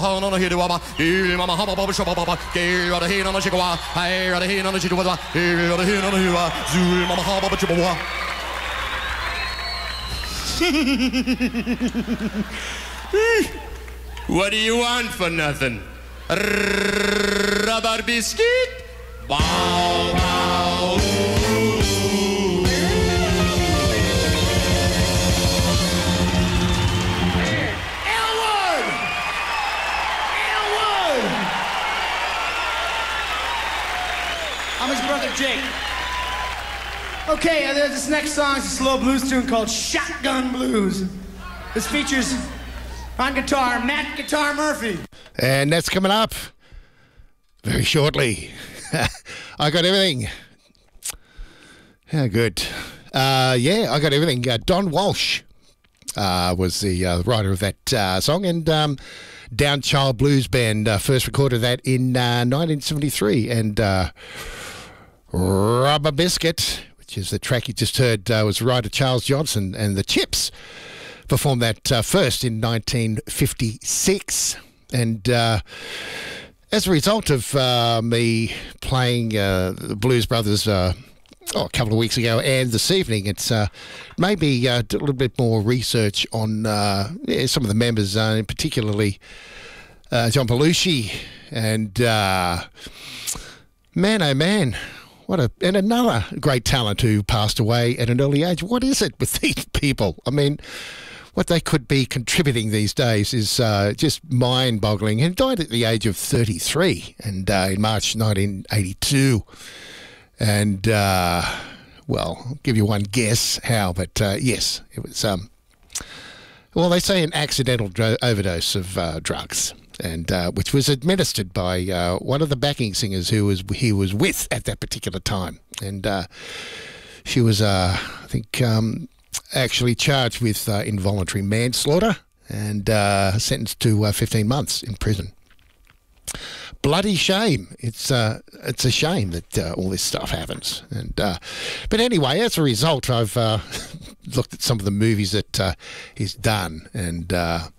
ha no hidu wa you mama ha ba shaba ba ge ra he no shikwa hai ra he no shidu wa ra he no hiwa zu mama ha ba chwa. What do you want for nothing? Rubber biscuit? Bow, bow. Elwood! Elwood! I'm his brother Jake. Okay, this next song is a slow blues tune called Shotgun Blues. This features on guitar Matt Guitar Murphy. And that's coming up very shortly. I got everything. Yeah, good. I got everything. Don Walsh was the writer of that song, and Down Child Blues Band first recorded that in 1973. And Rubber Biscuit, which is the track you just heard, was writer Charles Johnson, and the Chips performed that first in 1956. And as a result of me playing the Blues Brothers a couple of weeks ago and this evening, it's maybe a little bit more research on some of the members, particularly John Belushi. And man, oh man, and another great talent who passed away at an early age. What is it with these people? I mean, what they could be contributing these days is just mind-boggling. He died at the age of 33 and in March 1982. And, I'll give you one guess how, but yes, it was, they say an accidental overdose of drugs, and which was administered by one of the backing singers he was with at that particular time. And she was, I think... actually charged with involuntary manslaughter and sentenced to 15 months in prison. Bloody shame. It's a shame that all this stuff happens. And but anyway, as a result, I've looked at some of the movies that he's done, and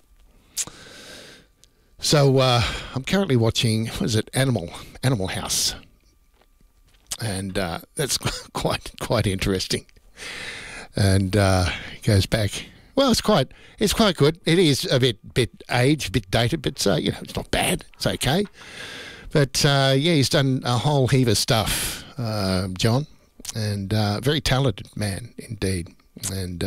so I'm currently watching, what is it, Animal House, and that's quite interesting. And goes back. Well, it's quite good. It is a bit aged, a bit dated, but it's not bad. It's okay. But he's done a whole heap of stuff, John, and very talented man indeed. And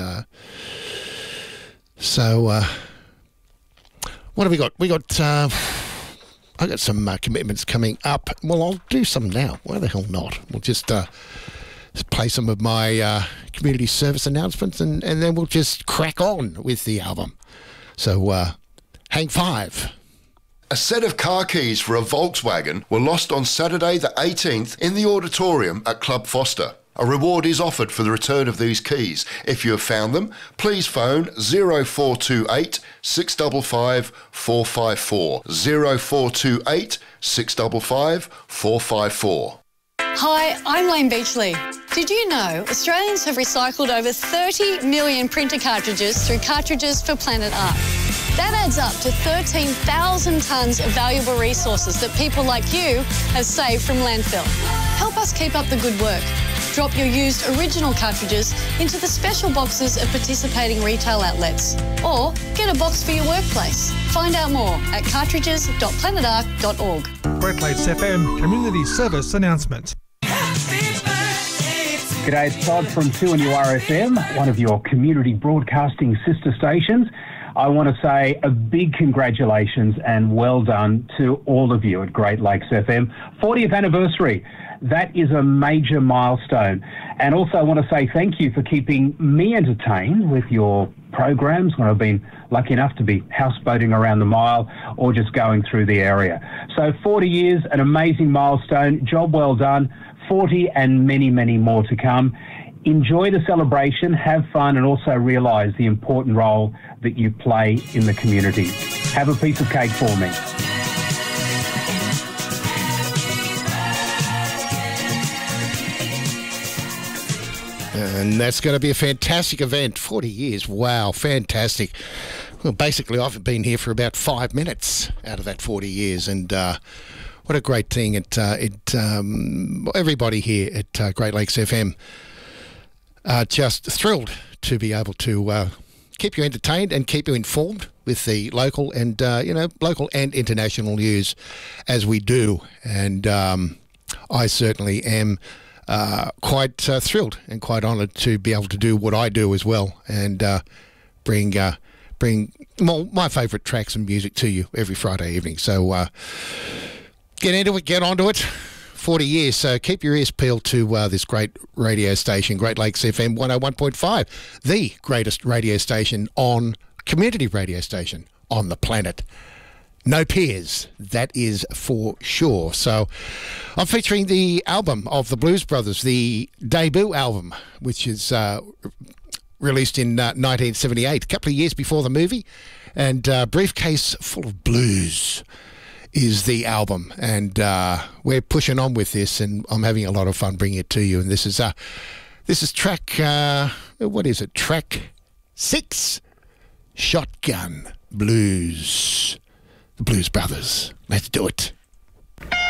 so, what have we got? I got some commitments coming up. Well, I'll do some now. Why the hell not? We'll just play some of my community service announcements, and then we'll just crack on with the album. So, hang five. A set of car keys for a Volkswagen were lost on Saturday the 18th in the auditorium at Club Foster. A reward is offered for the return of these keys. If you have found them, please phone 0428 655 454. 0428 655 454. Hi, I'm Lane Beachley. Did you know Australians have recycled over 30 million printer cartridges through Cartridges for Planet Art? That adds up to 13,000 tonnes of valuable resources that people like you have saved from landfill. Help us keep up the good work. Drop your used original cartridges into the special boxes of participating retail outlets, or get a box for your workplace. Find out more at cartridges.planetarc.org. Great Lakes FM Community Service Announcement. G'day, it's Todd from 2NURFM, one of your community broadcasting sister stations. I want to say a big congratulations and well done to all of you at Great Lakes FM. 40th anniversary. That is a major milestone. And also I want to say thank you for keeping me entertained with your programs when I've been lucky enough to be houseboating around the mile or just going through the area. So 40 years, an amazing milestone. Job well done. 40 and many, many more to come. Enjoy the celebration, have fun, and also realise the important role that you play in the community. Have a piece of cake for me. And that's going to be a fantastic event. 40 years. Wow, fantastic. Well, basically, I've been here for about 5 minutes out of that 40 years, and what a great thing! Everybody here at Great Lakes FM are just thrilled to be able to keep you entertained and keep you informed with the local and local and international news as we do. And I certainly am quite thrilled and quite honoured to be able to do what I do as well, and bring my favourite tracks and music to you every Friday evening. So get into it, get onto it. 40 years, so keep your ears peeled to this great radio station, Great Lakes FM 101.5, the greatest radio station community radio station on the planet. No peers, that is for sure. So I'm featuring the album of the Blues Brothers, the debut album, which is released in 1978, a couple of years before the movie, and Briefcase Full of Blues is the album, and we're pushing on with this, and I'm having a lot of fun bringing it to you. And this is track what is it? Track 6, Shotgun Blues. The Blues Brothers. Let's do it.